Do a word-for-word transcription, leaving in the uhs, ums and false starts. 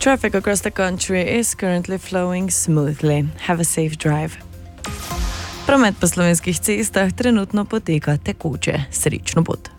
Traffic across the country is currently flowing smoothly. Have a safe drive. Promet po slovenskih cestah trenutno poteka tekoče. Srečno pot.